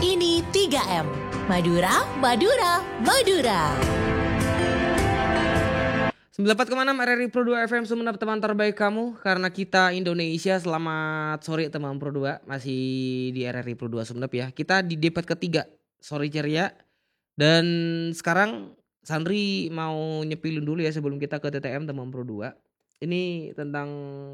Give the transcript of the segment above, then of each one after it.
Ini 3M. Madura, Madura, Madura. 94,6 RRI Pro 2 FM Sumeneb, teman terbaik kamu. Karena kita Indonesia. Selamat sore teman Pro 2. Masih di RRI Pro 2 Sumeneb ya. Kita di debat ketiga. Sore ceria. Dan sekarang Sandri mau nyepilin dulu ya sebelum kita ke TTM teman Pro 2. Ini tentang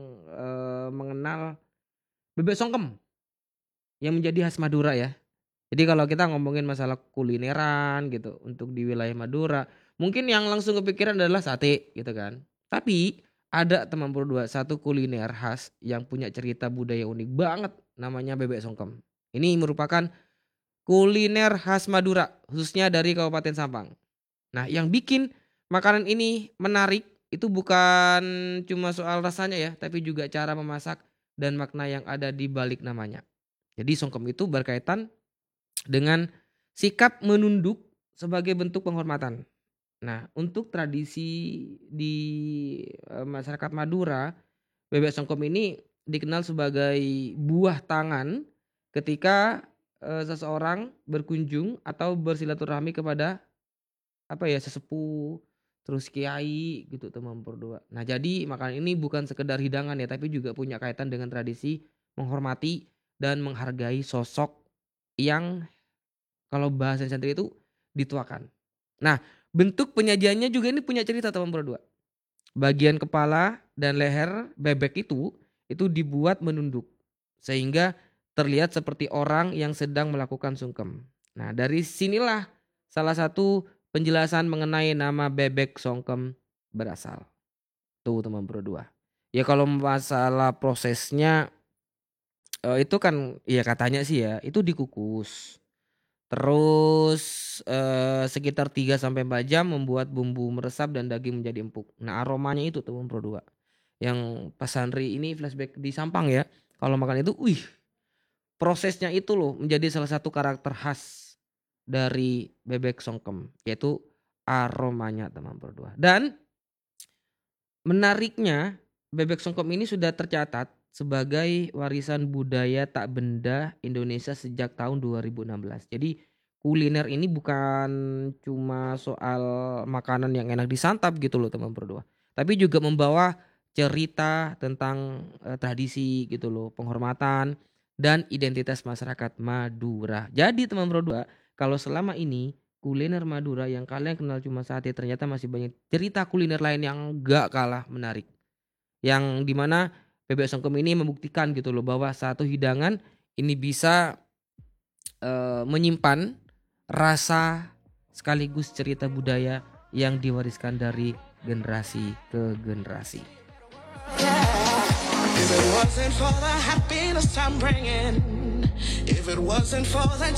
mengenal bebek songkem yang menjadi khas Madura ya. Jadi kalau kita ngomongin masalah kulineran gitu untuk di wilayah Madura, mungkin yang langsung kepikiran adalah sate gitu kan. Tapi ada teman Pro 2 satu kuliner khas yang punya cerita budaya unik banget, namanya bebek songkem. Ini merupakan kuliner khas Madura, khususnya dari Kabupaten Sampang. Nah, yang bikin makanan ini menarik itu bukan cuma soal rasanya ya, tapi juga cara memasak dan makna yang ada di balik namanya. Jadi songkem itu berkaitan dengan sikap menunduk sebagai bentuk penghormatan. Nah, untuk tradisi di masyarakat Madura, bebek songkem ini dikenal sebagai buah tangan ketika seseorang berkunjung atau bersilaturahmi kepada sesepuh, terus kiai gitu teman berdua. Nah, jadi makanan ini bukan sekedar hidangan ya, tapi juga punya kaitan dengan tradisi menghormati dan menghargai sosok yang kalau bahasa santri itu dituakan. Nah, bentuk penyajiannya juga ini punya cerita teman berdua. Bagian kepala dan leher bebek itu dibuat menunduk sehingga terlihat seperti orang yang sedang melakukan sungkem. Nah, dari sinilah salah satu penjelasan mengenai nama bebek songkem berasal. Tuh teman berdua. Ya kalau masalah prosesnya itu kan ya katanya sih ya itu dikukus. Terus sekitar 3-4 jam membuat bumbu meresap dan daging menjadi empuk. Nah, aromanya itu teman Pro 2. Yang pas Sandri ini flashback di Sampang ya. Kalau makan itu, prosesnya itu loh menjadi salah satu karakter khas dari bebek songkem, yaitu aromanya teman Pro 2. Dan menariknya bebek songkem ini sudah tercatat sebagai warisan budaya tak benda Indonesia sejak tahun 2016. Jadi kuliner ini bukan cuma soal makanan yang enak disantap gitu loh teman berdua. Tapi juga membawa cerita tentang tradisi gitu loh, penghormatan dan identitas masyarakat Madura. Jadi teman berdua, kalau selama ini kuliner Madura yang kalian kenal cuma sate, ternyata masih banyak cerita kuliner lain yang gak kalah menarik. Yang dimana bebek songkem ini membuktikan gitu loh bahwa satu hidangan ini bisa menyimpan rasa sekaligus cerita budaya yang diwariskan dari generasi ke generasi. If it wasn't for the happiness I'm bringing, if it wasn't for the